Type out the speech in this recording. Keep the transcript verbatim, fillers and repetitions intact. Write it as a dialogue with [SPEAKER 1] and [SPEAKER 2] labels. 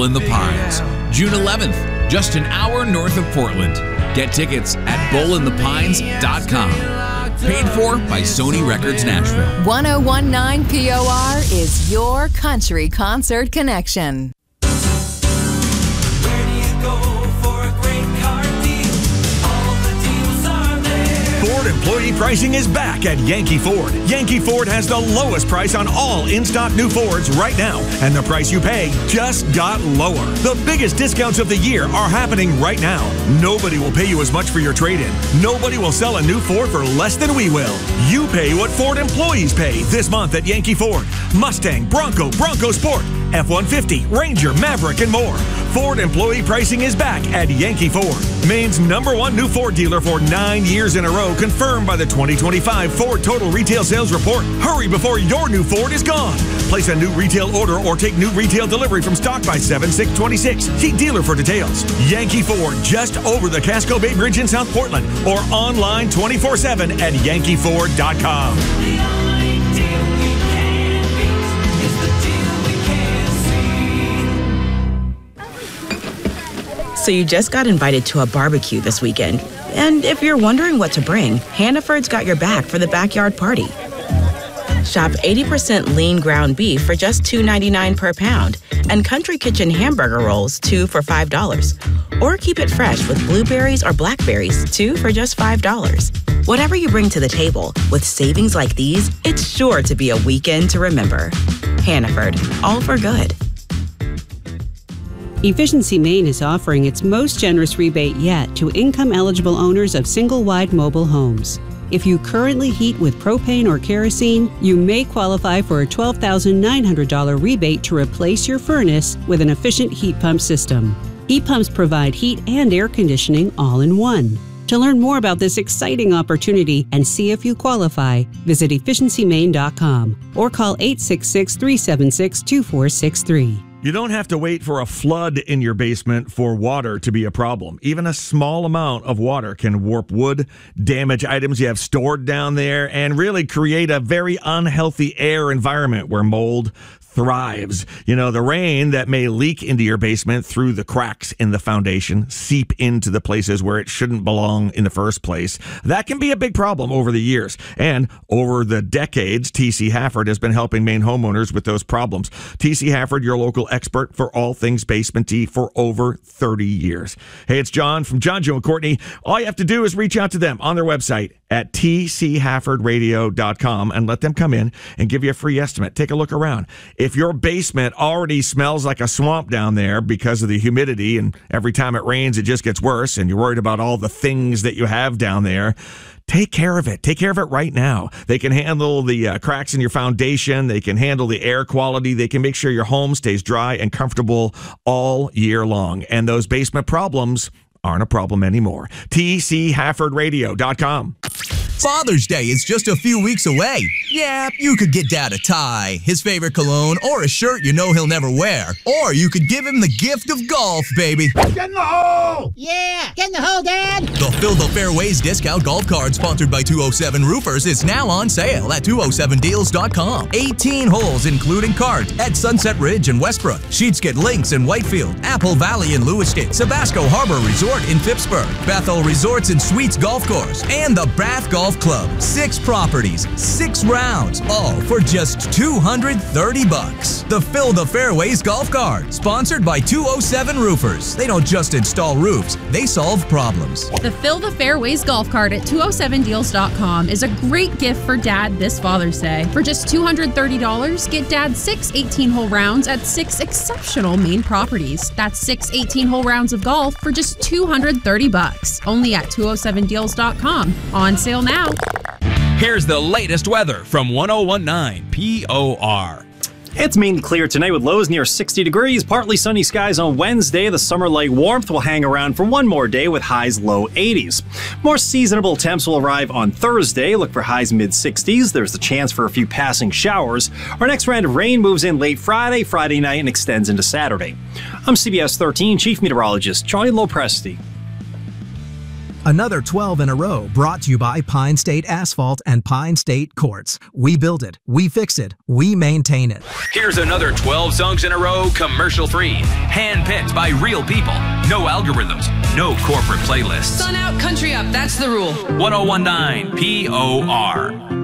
[SPEAKER 1] Bull in the Pines, June eleventh, just an hour north of Portland. Get tickets at bull in the pines dot com. Paid for by Sony Records Nashville.
[SPEAKER 2] one oh one point nine P O R is your country concert connection.
[SPEAKER 3] Employee pricing is back at Yankee Ford. Yankee Ford has the lowest price on all in-stock new Fords right now, and the price you pay just got lower. The biggest discounts of the year are happening right now. Nobody will pay you as much for your trade-in. Nobody will sell a new Ford for less than we will. You pay what Ford employees pay this month at Yankee Ford. Mustang, Bronco, Bronco Sport, F one fifty, Ranger, Maverick, and more. Ford employee pricing is back at Yankee Ford. Maine's number one new Ford dealer for nine years in a row, confirmed by the twenty twenty-five Ford Total Retail Sales Report. Hurry before your new Ford is gone. Place a new retail order or take new retail delivery from stock by seven six twenty-six. See dealer for details. Yankee Ford, just over the Casco Bay Bridge in South Portland, or online twenty-four seven at yankee ford dot com.
[SPEAKER 4] So you just got invited to a barbecue this weekend. And if you're wondering what to bring, Hannaford's got your back for the backyard party. Shop eighty percent lean ground beef for just two ninety-nine per pound and Country Kitchen hamburger rolls, two for five dollars. Or keep it fresh with blueberries or blackberries, two for just five dollars. Whatever you bring to the table, with savings like these, it's sure to be a weekend to remember. Hannaford, all for good.
[SPEAKER 5] Efficiency Maine is offering its most generous rebate yet to income-eligible owners of single-wide mobile homes. If you currently heat with propane or kerosene, you may qualify for a twelve thousand nine hundred dollars rebate to replace your furnace with an efficient heat pump system. Heat pumps provide heat and air conditioning all in one. To learn more about this exciting opportunity and see if you qualify, visit efficiency maine dot com or call eight six six, three seven six, two four six three.
[SPEAKER 3] You don't have to wait for a flood in your basement for water to be a problem. Even a small amount of water can warp wood, damage items you have stored down there, and really create a very unhealthy air environment where mold thrives. You know, the rain that may leak into your basement through the cracks in the foundation, seep into the places where it shouldn't belong in the first place. That can be a big problem over the years. And over the decades, T C Hafford has been helping Maine homeowners with those problems. T C Hafford, your local expert for all things basement-y for over thirty years. Hey, it's John from John, Joe, and Courtney. All you have to do is reach out to them on their website at t c hafford radio dot com and let them come in and give you a free estimate. Take a look around. If your basement already smells like a swamp down there because of the humidity, and every time it rains it just gets worse, and you're worried about all the things that you have down there, take care of it. Take care of it right now. They can handle the uh, cracks in your foundation. They can handle the air quality. They can make sure your home stays dry and comfortable all year long. And those basement problems aren't a problem anymore. t c hafford radio dot com.
[SPEAKER 6] Father's Day is just a few weeks away. Yeah, you could get Dad a tie, his favorite cologne, or a shirt you know he'll never wear. Or you could give him the gift of golf, baby.
[SPEAKER 7] Get in the hole! Yeah, get in the hole, Dad!
[SPEAKER 6] The Fill the Fairways discount golf card sponsored by two oh seven Roofers is now on sale at two oh seven deals dot com. eighteen holes including cart at Sunset Ridge in Westbrook, Sheetsket Links in Whitefield, Apple Valley in Lewiston, Sabasco Harbor Resort in Phippsburg, Bethel Resorts and Suites Golf Course, and the Bath Golf Club. Six properties, six rounds, all for just two hundred thirty bucks. The Fill the Fairways golf cart, sponsored by two oh seven Roofers. They don't just install roofs, they solve problems.
[SPEAKER 8] The Fill the Fairways golf cart at two oh seven deals dot com is a great gift for Dad this Father's Day. For just two hundred thirty dollars, get Dad six eighteen-hole rounds at six exceptional Maine properties. That's six eighteen-hole rounds of golf for just two hundred thirty bucks. Only at two oh seven deals dot com. On sale now.
[SPEAKER 9] Here's the latest weather from one oh one point nine P O R.
[SPEAKER 10] It's mainly clear tonight with lows near sixty degrees, partly sunny skies on Wednesday. The summer-like warmth will hang around for one more day with highs low eighties. More seasonable temps will arrive on Thursday. Look for highs mid-sixties. There's the chance for a few passing showers. Our next round of rain moves in late Friday, Friday night, and extends into Saturday. I'm C B S thirteen Chief Meteorologist Charlie Lopresti.
[SPEAKER 11] Another twelve in a row brought to you by Pine State Asphalt and Pine State Quartz. We build it, we fix it, we maintain it.
[SPEAKER 9] Here's another twelve songs in a row, commercial-free. Hand-picked by real people. No algorithms, no corporate playlists.
[SPEAKER 12] Sun out, country up, that's the rule.
[SPEAKER 9] ten nineteen P O R.